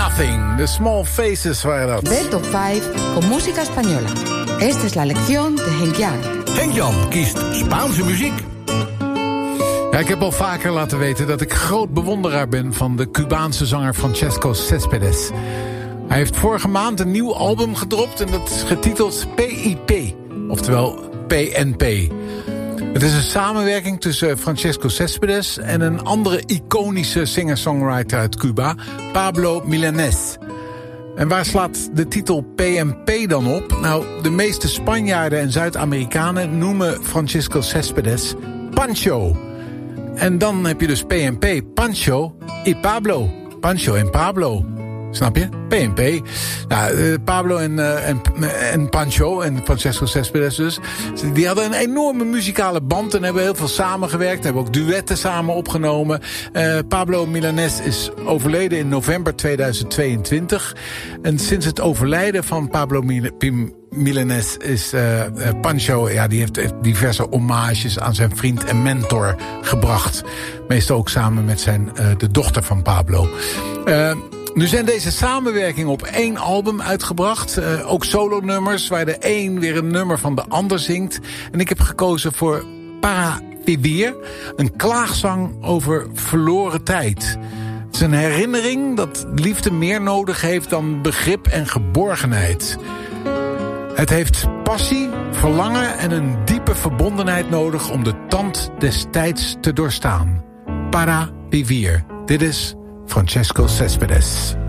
Nothing. De Small Faces waren dat. De Top 5 con música española. Esta es la lección de Henk-Jan. Henk-Jan kiest Spaanse muziek. Ja, ik heb al vaker laten weten dat ik groot bewonderaar ben van de Cubaanse zanger Francesco Céspedes. Hij heeft vorige maand een nieuw album gedropt en dat is getiteld PIP, oftewel PNP. Het is een samenwerking tussen Francesco Céspedes en een andere iconische singer-songwriter uit Cuba, Pablo Milanés. En waar slaat de titel PNP dan op? Nou, de meeste Spanjaarden en Zuid-Amerikanen noemen Francesco Céspedes Pancho. En dan heb je dus PNP, Pancho y Pablo. Pancho en Pablo. Snap je? PNP. Nou, Pablo en Pancho en Francesco Céspedes dus. Die hadden een enorme muzikale band en hebben heel veel samengewerkt. Hebben ook duetten samen opgenomen. Pablo Milanés is overleden in november 2022. En sinds het overlijden van Pablo Milanés is Pancho, ja, die heeft diverse hommages aan zijn vriend en mentor gebracht. Meestal ook samen met de dochter van Pablo. Nu zijn deze samenwerkingen op 1 album uitgebracht. Ook solonummers, waar de een weer een nummer van de ander zingt. En ik heb gekozen voor Para Vivir, een klaagzang over verloren tijd. Het is een herinnering dat liefde meer nodig heeft dan begrip en geborgenheid. Het heeft passie, verlangen en een diepe verbondenheid nodig om de tand des tijds te doorstaan. Para Vivir. Dit is Francesco Céspedes.